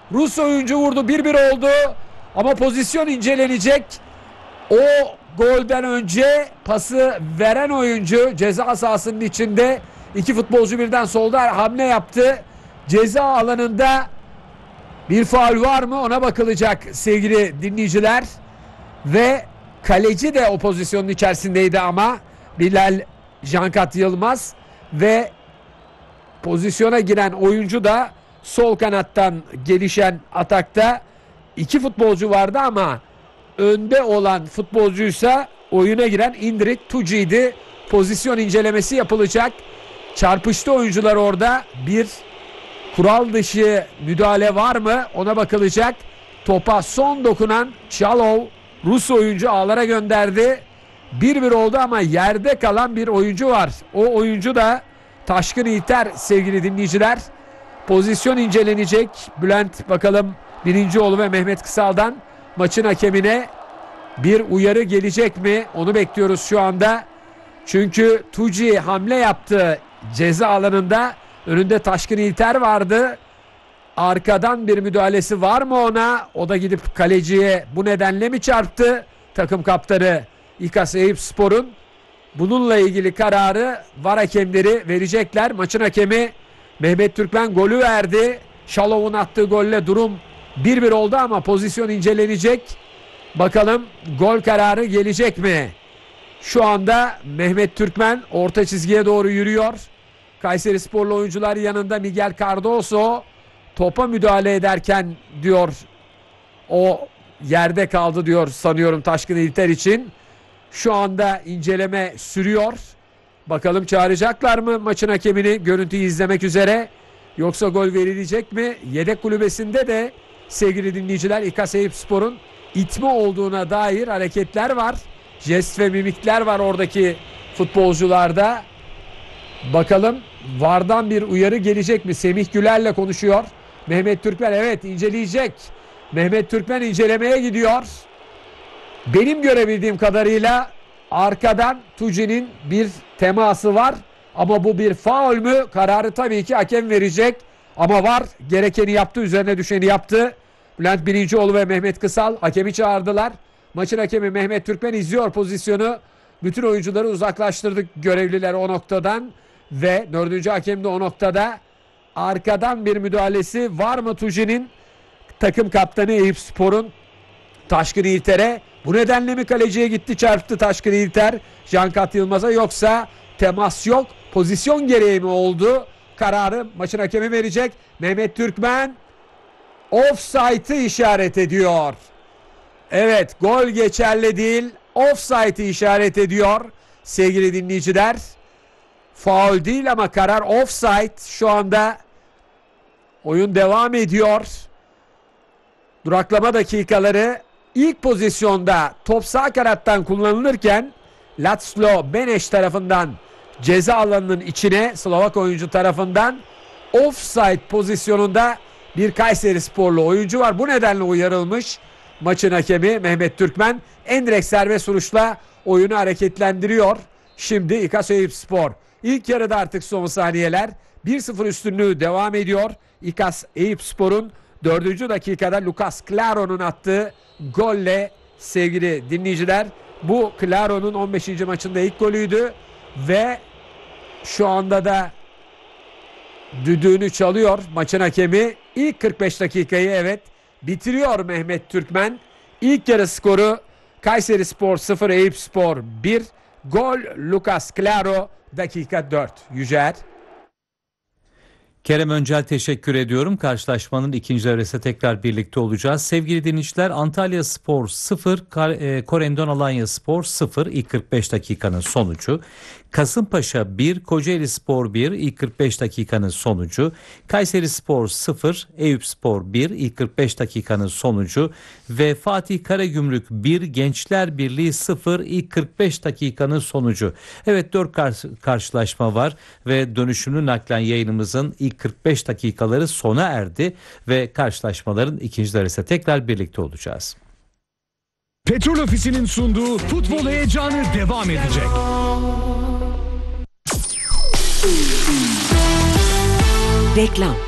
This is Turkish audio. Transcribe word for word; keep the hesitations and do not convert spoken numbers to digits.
Rus oyuncu vurdu. bir bir oldu. Ama pozisyon incelenecek. O golden önce pası veren oyuncu ceza sahasının içinde. İki futbolcu birden solda hamle yaptı. Ceza alanında bir faul var mı ona bakılacak sevgili dinleyiciler. Ve kaleci de o pozisyonun içerisindeydi ama Bilal Cankat Yılmaz ve pozisyona giren oyuncu da sol kanattan gelişen atakta iki futbolcu vardı ama önde olan futbolcuysa oyuna giren Indrik Tuci'ydi. Pozisyon incelemesi yapılacak. Çarpıştı oyuncular orada. Bir kural dışı müdahale var mı ona bakılacak. Topa son dokunan Çalov Rus oyuncu ağlara gönderdi. bir bir oldu ama yerde kalan bir oyuncu var. O oyuncu da Taşkın İlter sevgili dinleyiciler. Pozisyon incelenecek. Bülent bakalım Birincioğlu ve Mehmet Kısal'dan maçın hakemine bir uyarı gelecek mi? Onu bekliyoruz şu anda. Çünkü Tuci hamle yaptı ceza alanında. Önünde Taşkın İlter vardı. Arkadan bir müdahalesi var mı ona? O da gidip kaleciye bu nedenle mi çarptı? Takım kaptanı İKAS Eyüpspor'un bununla ilgili kararı VAR hakemleri verecekler. Maçın hakemi Mehmet Türkmen golü verdi. Şalov'un attığı golle durum bir bir oldu ama pozisyon incelenecek. Bakalım gol kararı gelecek mi? Şu anda Mehmet Türkmen orta çizgiye doğru yürüyor. Kayserisporlu oyuncular yanında Miguel Cardoso topa müdahale ederken diyor o yerde kaldı diyor sanıyorum Taşkın İlter için. Şu anda inceleme sürüyor. Bakalım çağıracaklar mı maçın hakemini görüntüyü izlemek üzere? Yoksa gol verilecek mi? Yedek kulübesinde de sevgili dinleyiciler İKAS Eyüpspor'un itme olduğuna dair hareketler var. Jest ve mimikler var oradaki futbolcularda. Bakalım VAR'dan bir uyarı gelecek mi? Semih Güler'le konuşuyor. Mehmet Türkmen evet inceleyecek. Mehmet Türkmen incelemeye gidiyor. Benim görebildiğim kadarıyla arkadan Tuci'nin bir teması var. Ama bu bir faul mü? Kararı tabii ki hakem verecek. Ama VAR gerekeni yaptı. Üzerine düşeni yaptı. Bülent Birincioğlu ve Mehmet Kısal hakemi çağırdılar. Maçın hakemi Mehmet Türkmen izliyor pozisyonu. Bütün oyuncuları uzaklaştırdık görevliler o noktadan. Ve dördüncü hakem de o noktada. Arkadan bir müdahalesi var mı Tuci'nin? Takım kaptanı Eyüpspor'un Taşkın İlter'e. Bu nedenle mi kaleciye gitti çarptı Taşkın İlter Cankat Yılmaz'a, yoksa temas yok pozisyon gereği mi oldu? Kararı maçın hakemi verecek. Mehmet Türkmen offside'ı işaret ediyor. Evet, gol geçerli değil, offside'ı işaret ediyor sevgili dinleyiciler. Faul değil ama karar offside. Şu anda oyun devam ediyor. Duraklama dakikaları. İlk pozisyonda top sağ kanattan kullanılırken Laszlo Beneş tarafından ceza alanının içine Slovak oyuncu tarafından offside pozisyonunda bir Kayserisporlu oyuncu var. Bu nedenle uyarılmış maçın hakemi Mehmet Türkmen. Endirekt serbest vuruşla oyunu hareketlendiriyor. Şimdi İKAS Eyüpspor. İlk yarıda artık son saniyeler. bir sıfır üstünlüğü devam ediyor. İKAS Eyüpspor'un dördüncü dakikada Lucas Claro'nun attığı golle sevgili dinleyiciler. Bu Claro'nun on beşinci maçında ilk golüydü ve şu anda da düdüğünü çalıyor maçın hakemi. İlk kırk beş dakikayı evet bitiriyor Mehmet Türkmen. İlk yarı skoru Kayserispor sıfır Eyüpspor bir. Gol Lucas Claro, dakika dört. Yücel. Kerem Öncel teşekkür ediyorum. Karşılaşmanın ikinci devresinde tekrar birlikte olacağız. Sevgili dinleyiciler, Antalyaspor sıfır, Korendon Alanyaspor sıfır ilk kırk beş dakikanın sonucu. Kasımpaşa bir, Kocaelispor bir ilk kırk beş dakikanın sonucu. Kayserispor sıfır, Eyüpspor bir ilk kırk beş dakikanın sonucu ve Fatih Karagümrük bir, Gençler Birliği sıfır ilk kırk beş dakikanın sonucu. Evet, dört kar- karşılaşma var ve dönüşümlü naklen yayınımızın ilk kırk beş dakikaları sona erdi ve karşılaşmaların ikinci devresinde tekrar birlikte olacağız. Petrol Ofisi'nin sunduğu futbol heyecanı devam edecek. Reklam.